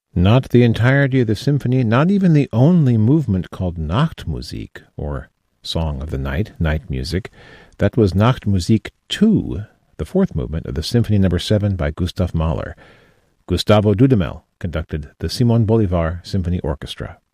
Not the entirety of the symphony, not even the only movement called Nachtmusik, or Song of the Night, night music. That was Nachtmusik 2, the fourth movement of the Symphony No. 7 by Gustav Mahler. Gustavo Dudamel conducted the Simon Bolivar Symphony Orchestra.